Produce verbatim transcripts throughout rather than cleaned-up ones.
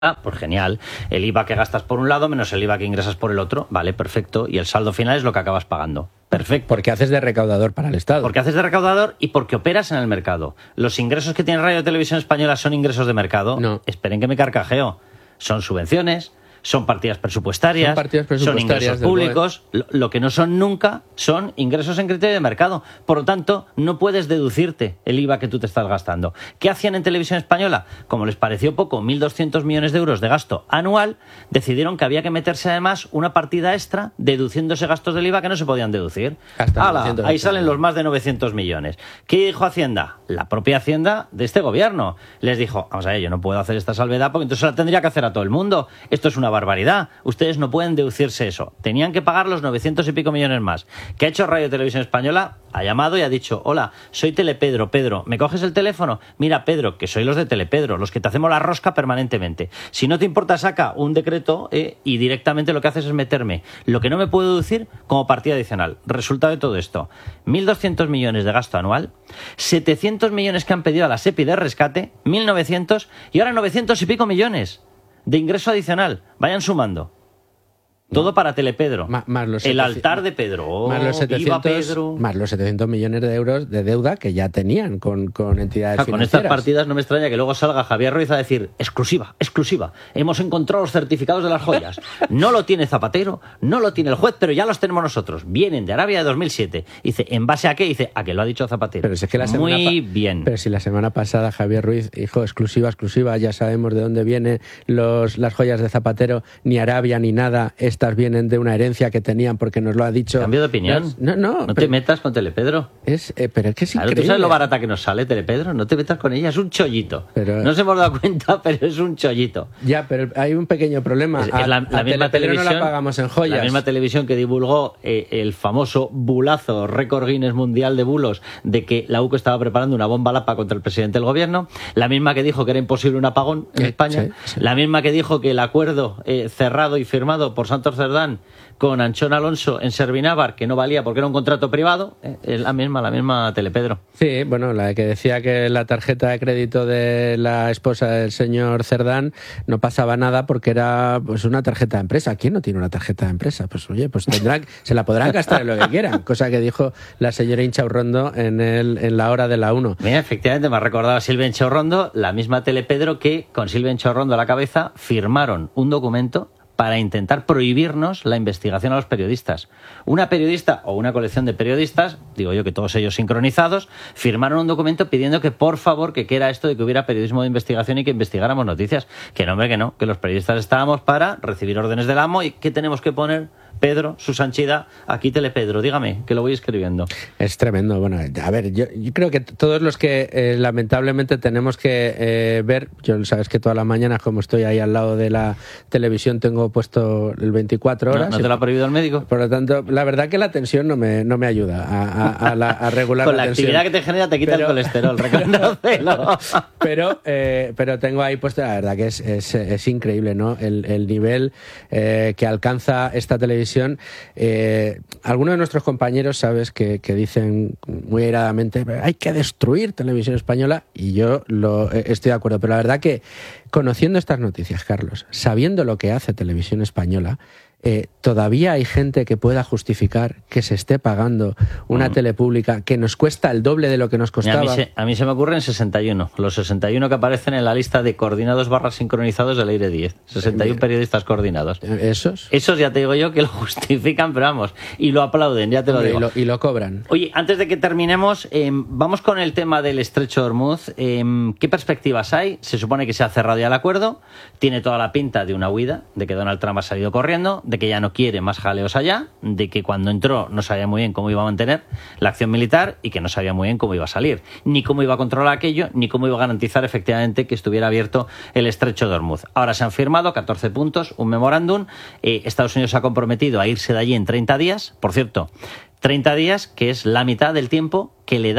Ah, pues genial. El I V A que gastas por un lado menos el I V A que ingresas por el otro. Vale, perfecto. Y el saldo final es lo que acabas pagando. Perfecto. Porque haces de recaudador para el Estado. Porque haces de recaudador y porque operas en el mercado. ¿Los ingresos que tiene Radio Televisión Española son ingresos de mercado? No. Esperen que me carcajeo. Son subvenciones, son partidas presupuestarias, son, partidas presupuestarias, son ingresos públicos. Lo, lo que no son nunca son ingresos en criterio de mercado. Por lo tanto, no puedes deducirte el I V A que tú te estás gastando. ¿Qué hacían en Televisión Española? Como les pareció poco, mil doscientos millones de euros de gasto anual, decidieron que había que meterse además una partida extra deduciéndose gastos del I V A que no se podían deducir. ¡Hala! Ahí salen los más de novecientos millones. ¿Qué dijo Hacienda? La propia Hacienda de este gobierno. Les dijo, vamos a ver, yo no puedo hacer esta salvedad porque entonces la tendría que hacer a todo el mundo. Esto es una barbaridad. Ustedes no pueden deducirse eso. Tenían que pagar los novecientos y pico millones más. ¿Qué ha hecho Radio Televisión Española? Ha llamado y ha dicho, hola, soy Telepedro, Pedro, ¿me coges el teléfono? Mira, Pedro, que soy los de Telepedro, los que te hacemos la rosca permanentemente. Si no te importa, saca un decreto eh, y directamente lo que haces es meterme lo que no me puedo deducir como partida adicional. Resultado de todo esto, mil doscientos millones de gasto anual, setecientos millones que han pedido a la SEPI de rescate, mil novecientos y ahora novecientos y pico millones de ingreso adicional. Vayan sumando. Todo para Telepedro. Más, más los el setecientos, altar de Pedro. Oh, más, los setecientos, viva Pedro. Más los setecientos millones de euros de deuda que ya tenían con, con entidades ja, financieras. Con estas partidas no me extraña que luego salga Javier Ruiz a decir, exclusiva, exclusiva, hemos encontrado los certificados de las joyas. No lo tiene Zapatero, no lo tiene el juez, pero ya los tenemos nosotros. Vienen de Arabia de dos mil siete. Dice, ¿en base a qué? Dice, a que lo ha dicho Zapatero. Pero si es que la semana Muy pa- bien. Pero si la semana pasada Javier Ruiz dijo, exclusiva, exclusiva, ya sabemos de dónde vienen los, las joyas de Zapatero, ni Arabia ni nada, estas vienen de una herencia que tenían porque nos lo ha dicho. Cambio de opinión. No, no. No pero, te metas con Telepedro. Es, eh, pero es que es claro, increíble. ¿tú sabes lo barata que nos sale Telepedro? No te metas con ella, es un chollito. Pero, no se hemos dado cuenta, pero es un chollito. Ya, pero hay un pequeño problema. Es, es la, a, la a misma televisión no la pagamos en joyas. La misma televisión que divulgó eh, el famoso bulazo, récord Guinness mundial de bulos, de que la U C O estaba preparando una bomba lapa contra el presidente del gobierno. La misma que dijo que era imposible un apagón en eh, España. Sí, sí. La misma que dijo que el acuerdo eh, cerrado y firmado por Santos Cerdán con Anchón Alonso en Servinávar, que no valía porque era un contrato privado, eh, es la misma, la misma Telepedro. Sí, bueno, la que decía que la tarjeta de crédito de la esposa del señor Cerdán no pasaba nada porque era pues una tarjeta de empresa. ¿Quién no tiene una tarjeta de empresa? Pues oye, pues tendrán, se la podrán gastar en lo que quieran, cosa que dijo la señora Inchaurrondo en, el, en la hora de la uno. Mira, efectivamente, me ha recordado a Silvia Inchaurrondo, la misma Telepedro que, con Silvia Inchaurrondo a la cabeza, firmaron un documento para intentar prohibirnos la investigación a los periodistas. Una periodista o una colección de periodistas, digo yo que todos ellos sincronizados, firmaron un documento pidiendo que por favor, que qué era esto de que hubiera periodismo de investigación y que investigáramos noticias. Que no, hombre, que no, que los periodistas estábamos para recibir órdenes del amo y que tenemos que poner, Pedro, su sanchidad, aquí Telepedro, dígame, que lo voy escribiendo. Es tremendo. Bueno, a ver, yo, yo creo que todos los que eh, lamentablemente tenemos que eh, ver, yo sabes que todas las mañanas, como estoy ahí al lado de la televisión, tengo puesto el veinticuatro horas. ¿No, ¿no te lo ha prohibido el médico? Por lo tanto, la verdad que la tensión no me, no me ayuda a, a, a, la, a regular Con la, la tensión. actividad que te genera te quita pero, el colesterol, reconócelo. Pero, eh, pero tengo ahí puesto, la verdad que es, es, es increíble, ¿no? El, el nivel eh, que alcanza esta televisión. Eh, algunos de nuestros compañeros, sabes, que, que dicen muy airadamente, hay que destruir Televisión Española, y yo lo, eh, estoy de acuerdo, pero la verdad que conociendo estas noticias, Carlos, sabiendo lo que hace Televisión Española, Eh, todavía hay gente que pueda justificar que se esté pagando una mm. tele pública que nos cuesta el doble de lo que nos costaba. A mí, se, a mí se me ocurren sesenta y uno, los sesenta y uno que aparecen en la lista de coordinados barra sincronizados del Aire diez, sesenta y uno periodistas coordinados. ¿Esos? Esos ya te digo yo que lo justifican, pero vamos, y lo aplauden, ya te lo digo. Y lo, y lo cobran. Oye, antes de que terminemos, eh, vamos con el tema del Estrecho de Hormuz. Eh, ¿Qué perspectivas hay? Se supone que se ha cerrado ya el acuerdo, tiene toda la pinta de una huida, de que Donald Trump ha salido corriendo, de que ya no quiere más jaleos allá, de que cuando entró no sabía muy bien cómo iba a mantener la acción militar y que no sabía muy bien cómo iba a salir, ni cómo iba a controlar aquello, ni cómo iba a garantizar efectivamente que estuviera abierto el Estrecho de Hormuz. Ahora se han firmado catorce puntos, un memorándum. Eh, Estados Unidos se ha comprometido a irse de allí en treinta días, por cierto, treinta días que es la mitad del tiempo que le da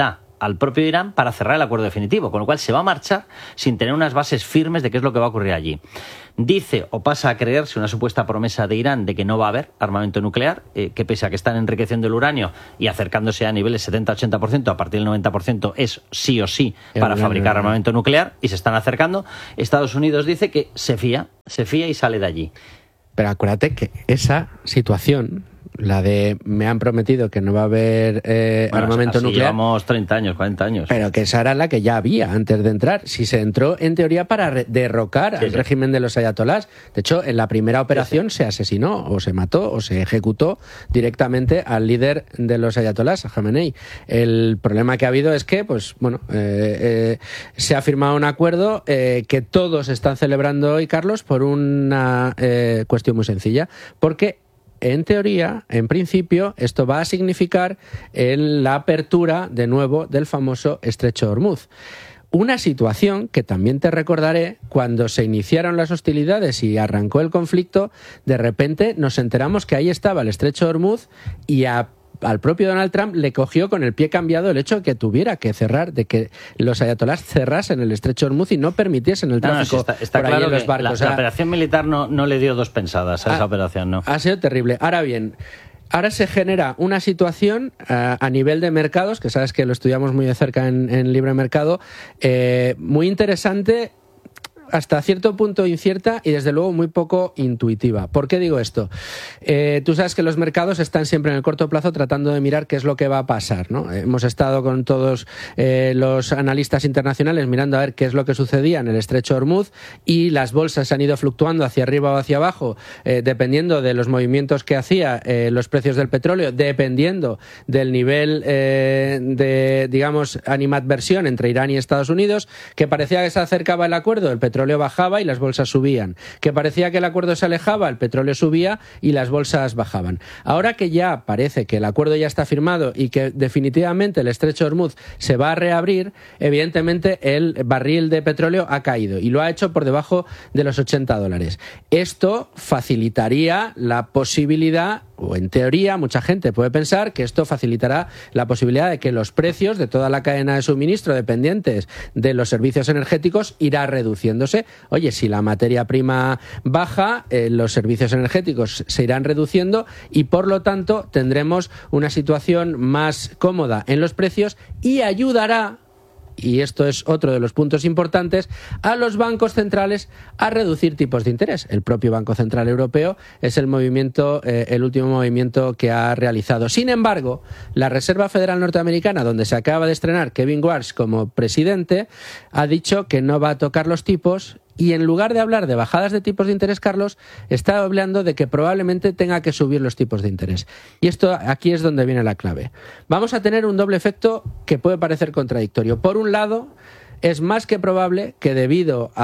al propio Irán para cerrar el acuerdo definitivo, con lo cual se va a marchar sin tener unas bases firmes de qué es lo que va a ocurrir allí. Dice o pasa a creerse una supuesta promesa de Irán de que no va a haber armamento nuclear, eh, que pese a que están enriqueciendo el uranio y acercándose a niveles setenta a ochenta por ciento, a partir del noventa por ciento es sí o sí para fabricar armamento nuclear, y se están acercando. Estados Unidos dice que se fía, se fía y sale de allí. Pero acuérdate que esa situación, la de me han prometido que no va a haber eh, bueno, armamento así nuclear. Llevamos treinta años, cuarenta años. Pero que esa era la que ya había antes de entrar. Si se entró, en teoría, para re- derrocar sí, al sí. régimen de los ayatolás. De hecho, en la primera operación sí, sí. se asesinó, o se mató, o se ejecutó directamente al líder de los ayatolás, a Jamenei. El problema que ha habido es que, pues, bueno, eh, eh, se ha firmado un acuerdo eh, que todos están celebrando hoy, Carlos, por una eh, cuestión muy sencilla. Porque en teoría, en principio, esto va a significar el, la apertura de nuevo del famoso Estrecho de Hormuz. Una situación que también te recordaré, cuando se iniciaron las hostilidades y arrancó el conflicto, de repente nos enteramos que ahí estaba el Estrecho de Hormuz y a al propio Donald Trump le cogió con el pie cambiado el hecho de que tuviera que cerrar, de que los ayatolás cerrasen el Estrecho de Hormuz y no permitiesen el tráfico no, no, sí, está, está por claro ahí en los barcos. La, o sea, la operación militar no, no le dio dos pensadas a ha, esa operación, ¿no? Ha sido terrible. Ahora bien, ahora se genera una situación uh, a nivel de mercados, que sabes que lo estudiamos muy de cerca en, en Libre Mercado, eh, muy interesante, hasta cierto punto incierta y desde luego muy poco intuitiva. ¿Por qué digo esto? Eh, tú sabes que los mercados están siempre en el corto plazo tratando de mirar qué es lo que va a pasar, ¿no? Hemos estado con todos eh, los analistas internacionales mirando a ver qué es lo que sucedía en el Estrecho de Hormuz, y las bolsas han ido fluctuando hacia arriba o hacia abajo eh, dependiendo de los movimientos que hacía eh, los precios del petróleo, dependiendo del nivel eh, de, digamos, animadversión entre Irán y Estados Unidos, que parecía que se acercaba el acuerdo, el petróleo bajaba y las bolsas subían, que parecía que el acuerdo se alejaba, el petróleo subía y las bolsas bajaban. Ahora que ya parece que el acuerdo ya está firmado y que definitivamente el Estrecho de Hormuz se va a reabrir, evidentemente el barril de petróleo ha caído y lo ha hecho por debajo de los ochenta dólares. Esto facilitaría la posibilidad, o en teoría mucha gente puede pensar que esto facilitará la posibilidad de que los precios de toda la cadena de suministro dependientes de los servicios energéticos irá reduciéndose. Oye, si la materia prima baja, eh, los servicios energéticos se irán reduciendo y por lo tanto tendremos una situación más cómoda en los precios y ayudará, y esto es otro de los puntos importantes, a los bancos centrales a reducir tipos de interés. El propio Banco Central Europeo es el movimiento, eh, el último movimiento que ha realizado. Sin embargo, la Reserva Federal Norteamericana, donde se acaba de estrenar Kevin Warsh como presidente, ha dicho que no va a tocar los tipos. Y en lugar de hablar de bajadas de tipos de interés, Carlos, está hablando de que probablemente tenga que subir los tipos de interés. Y esto aquí es donde viene la clave. Vamos a tener un doble efecto que puede parecer contradictorio. Por un lado, es más que probable que debido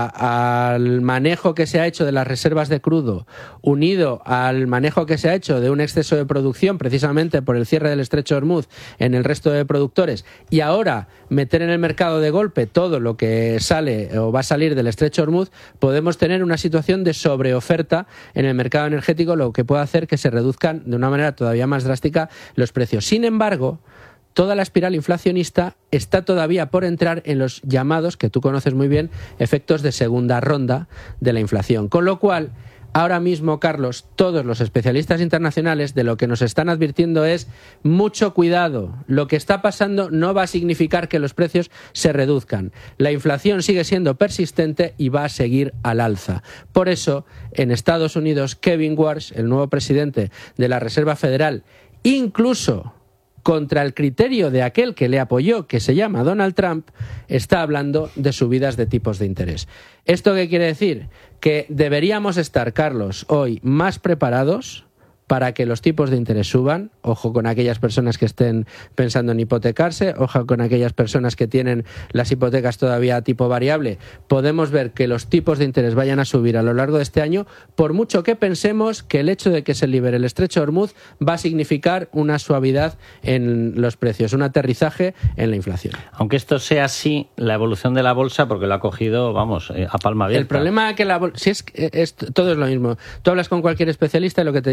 a, al manejo que se ha hecho de las reservas de crudo, unido al manejo que se ha hecho de un exceso de producción precisamente por el cierre del Estrecho de Hormuz en el resto de productores, y ahora meter en el mercado de golpe todo lo que sale o va a salir del Estrecho de Hormuz, podemos tener una situación de sobreoferta en el mercado energético, lo que puede hacer que se reduzcan de una manera todavía más drástica los precios. Sin embargo, toda la espiral inflacionista está todavía por entrar en los llamados, que tú conoces muy bien, efectos de segunda ronda de la inflación. Con lo cual, ahora mismo, Carlos, todos los especialistas internacionales de lo que nos están advirtiendo es mucho cuidado. Lo que está pasando no va a significar que los precios se reduzcan. La inflación sigue siendo persistente y va a seguir al alza. Por eso, en Estados Unidos, Kevin Warsh, el nuevo presidente de la Reserva Federal, incluso contra el criterio de aquel que le apoyó, que se llama Donald Trump, está hablando de subidas de tipos de interés. ¿Esto qué quiere decir? Que deberíamos estar, Carlos, hoy más preparados para que los tipos de interés suban. Ojo con aquellas personas que estén pensando en hipotecarse, ojo con aquellas personas que tienen las hipotecas todavía a tipo variable. Podemos ver que los tipos de interés vayan a subir a lo largo de este año, por mucho que pensemos que el hecho de que se libere el Estrecho de Hormuz va a significar una suavidad en los precios, un aterrizaje en la inflación. Aunque esto sea así, la evolución de la bolsa, porque lo ha cogido, vamos, a palma abierta. El problema es que la bolsa, si es, es, todo es lo mismo. Tú hablas con cualquier especialista y lo que te dice es,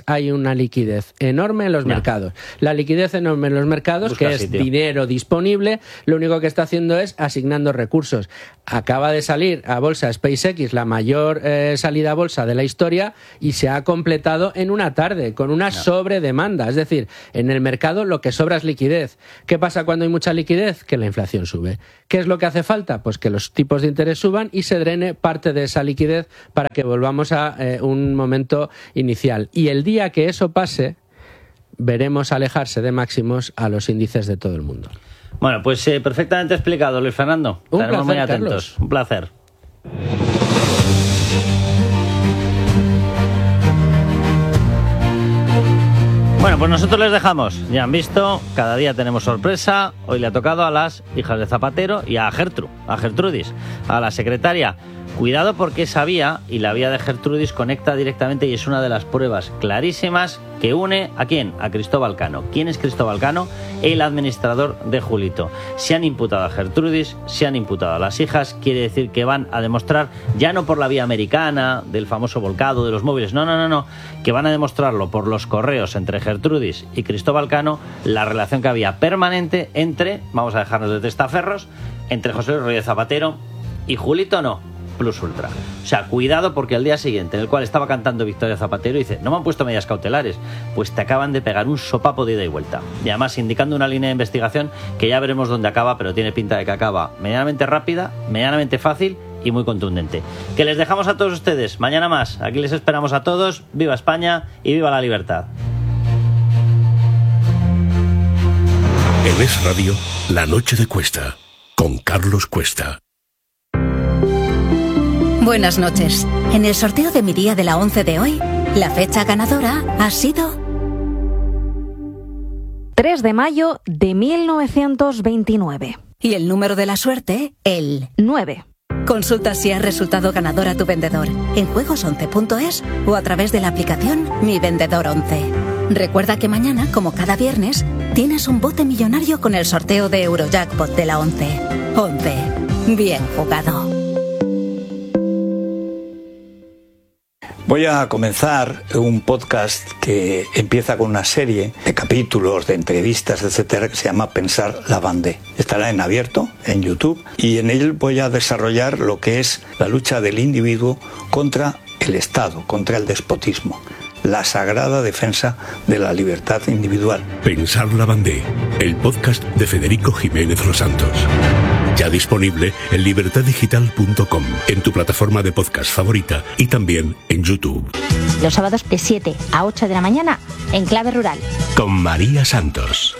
hay una liquidez enorme en los Ya. mercados. La liquidez enorme en los mercados, Busca que es sitio. dinero disponible, lo único que está haciendo es asignando recursos. Acaba de salir a bolsa SpaceX, la mayor eh, salida a bolsa de la historia, y se ha completado en una tarde, con una Ya. sobredemanda. Es decir, en el mercado lo que sobra es liquidez. ¿Qué pasa cuando hay mucha liquidez? Que la inflación sube. ¿Qué es lo que hace falta? Pues que los tipos de interés suban y se drene parte de esa liquidez para que volvamos a eh, un momento inicial. Y el día que eso pase, veremos alejarse de máximos a los índices de todo el mundo. Bueno, pues eh, perfectamente explicado, Luis Fernando. Un Estaremos muy placer, atentos. Carlos. Un placer. Bueno, pues nosotros les dejamos. Ya han visto, cada día tenemos sorpresa. Hoy le ha tocado a las hijas de Zapatero y a Gertrude, a Gertrudis, a la secretaria. Cuidado porque esa vía y la vía de Gertrudis conecta directamente y es una de las pruebas clarísimas que une ¿a quién? A Cristóbal Cano. ¿Quién es Cristóbal Cano? El administrador de Julito. Se han imputado a Gertrudis, se han imputado a las hijas, quiere decir que van a demostrar, ya no por la vía americana, del famoso volcado de los móviles, no, no, no, no, que van a demostrarlo por los correos entre Gertrudis y Cristóbal Cano, la relación que había permanente entre, vamos a dejarnos de testaferros, entre José Luis Rodríguez Zapatero y Julito no. Plus ultra. O sea, cuidado porque al día siguiente, en el cual estaba cantando Victoria Zapatero, dice, no me han puesto medidas cautelares, pues te acaban de pegar un sopapo de ida y vuelta. Y además indicando una línea de investigación que ya veremos dónde acaba, pero tiene pinta de que acaba medianamente rápida, medianamente fácil y muy contundente. Que les dejamos a todos ustedes. Mañana más. Aquí les esperamos a todos. Viva España y viva la libertad. En Es Radio, La Noche de Cuesta, con Carlos Cuesta. Buenas noches. En el sorteo de mi día de la once de hoy, la fecha ganadora ha sido tres de mayo de mil novecientos veintinueve. y el número de la suerte, el nueve. Consulta si has resultado ganador a tu vendedor en juegos once punto es o a través de la aplicación Mi Vendedor once. Recuerda que mañana, como cada viernes, tienes un bote millonario con el sorteo de Eurojackpot de la once. once. Bien jugado. Voy a comenzar un podcast que empieza con una serie de capítulos, de entrevistas, etcétera, que se llama Pensar la Bandé. Estará en abierto, en YouTube, y en él voy a desarrollar lo que es la lucha del individuo contra el Estado, contra el despotismo, la sagrada defensa de la libertad individual. Pensar la Bandé, el podcast de Federico Jiménez Los Santos. Ya disponible en libertad digital punto com, en tu plataforma de podcast favorita y también en YouTube. Los sábados de siete a ocho de la mañana en Clave Rural. Con María Santos.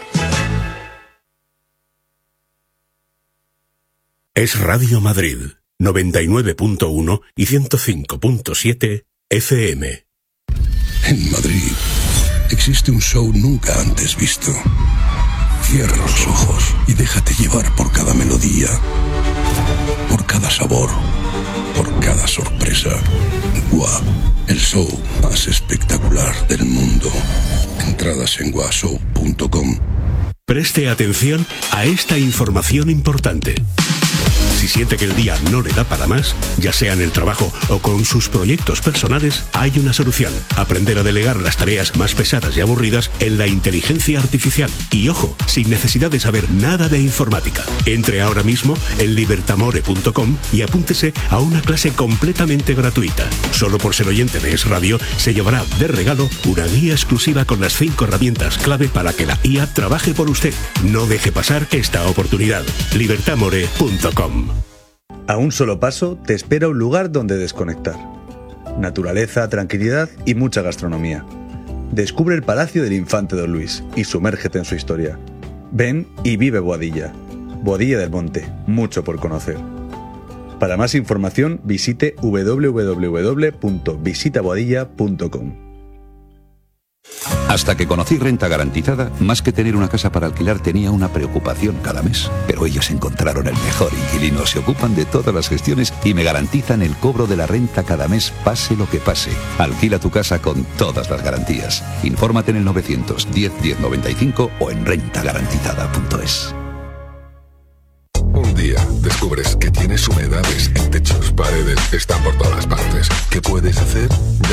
Es Radio Madrid, noventa y nueve punto uno y ciento cinco punto siete F M. En Madrid existe un show nunca antes visto. Cierra los ojos y déjate llevar por cada melodía, por cada sabor, por cada sorpresa. Gua, el show más espectacular del mundo. Entradas en gua show punto com. Preste atención a esta información importante. Si siente que el día no le da para más, ya sea en el trabajo o con sus proyectos personales, hay una solución. Aprender a delegar las tareas más pesadas y aburridas en la inteligencia artificial. Y ojo, sin necesidad de saber nada de informática. Entre ahora mismo en libertamore punto com y apúntese a una clase completamente gratuita. Solo por ser oyente de Es Radio, se llevará de regalo una guía exclusiva con las cinco herramientas clave para que la I A trabaje por usted. No deje pasar esta oportunidad. libertamore punto com. A un solo paso te espera un lugar donde desconectar. Naturaleza, tranquilidad y mucha gastronomía. Descubre el Palacio del Infante Don Luis y sumérgete en su historia. Ven y vive Boadilla. Boadilla del Monte, mucho por conocer. Para más información visite doble u doble u doble u punto visita boadilla punto com. Hasta que conocí Renta Garantizada, más que tener una casa para alquilar tenía una preocupación cada mes. Pero ellos encontraron el mejor inquilino, se ocupan de todas las gestiones y me garantizan el cobro de la renta cada mes, pase lo que pase. Alquila tu casa con todas las garantías. Infórmate en el novecientos diez diez noventa y cinco o en renta garantizada punto es. Un día descubres que tienes humedades en techos, paredes, están por todas partes. ¿Qué puedes hacer? Ya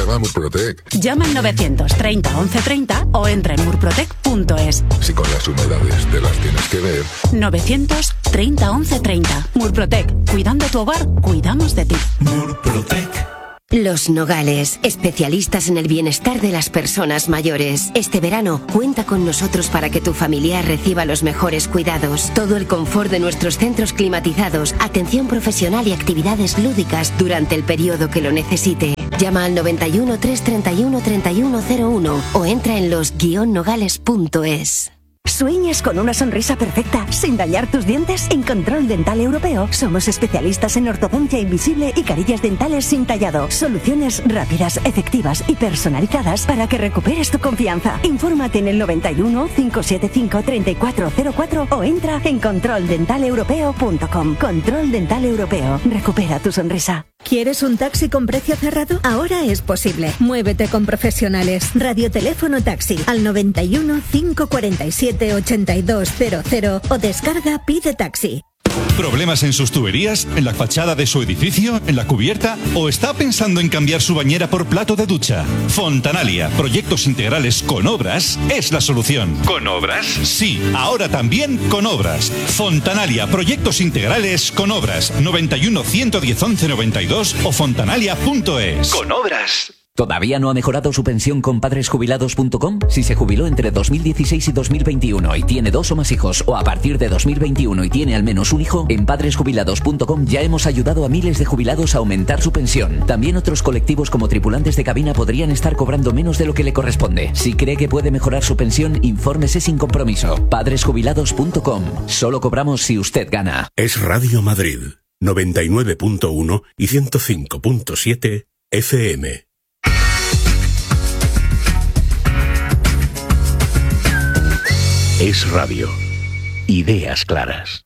Llama a Murprotec. Llama al novecientos treinta once treinta o entra en murprotec punto es. Si con las humedades te las tienes que ver. novecientos treinta once treinta. Murprotec. Cuidando tu hogar, cuidamos de ti. Murprotec. Los Nogales, especialistas en el bienestar de las personas mayores. Este verano, cuenta con nosotros para que tu familiar reciba los mejores cuidados. Todo el confort de nuestros centros climatizados, atención profesional y actividades lúdicas durante el periodo que lo necesite. Llama al noventa y uno, trescientos treinta y uno, treinta y uno cero uno o entra en los guion nogales punto es. ¿Sueñas con una sonrisa perfecta sin dañar tus dientes? En Control Dental Europeo somos especialistas en ortodoncia invisible y carillas dentales sin tallado. Soluciones rápidas, efectivas y personalizadas para que recuperes tu confianza. Infórmate en el noventa y uno, cinco siete cinco, treinta y cuatro cero cuatro o entra en control dental europeo punto com. Control Dental Europeo. Recupera tu sonrisa. ¿Quieres un taxi con precio cerrado? Ahora es posible. Muévete con profesionales. Radioteléfono taxi al noventa y uno, cinco cuarenta y siete, ochenta y dos cero cero o descarga Pide Taxi. ¿Problemas en sus tuberías? ¿En la fachada de su edificio? ¿En la cubierta? ¿O está pensando en cambiar su bañera por plato de ducha? Fontanalia, proyectos integrales con obras, es la solución. ¿Con obras? Sí, ahora también con obras. Fontanalia, proyectos integrales con obras. noventa y uno, ciento diez, once noventa y dos o fontanalia punto es. Con obras. ¿Todavía no ha mejorado su pensión con padres jubilados punto com? Si se jubiló entre dos mil dieciséis y dos mil veintiuno y tiene dos o más hijos, o a partir de dos mil veintiuno y tiene al menos un hijo, en padres jubilados punto com ya hemos ayudado a miles de jubilados a aumentar su pensión. También otros colectivos como tripulantes de cabina podrían estar cobrando menos de lo que le corresponde. Si cree que puede mejorar su pensión, infórmese sin compromiso. padres jubilados punto com. Solo cobramos si usted gana. Es Radio Madrid, noventa y nueve punto uno y ciento cinco punto siete F M. Es radio. Ideas claras.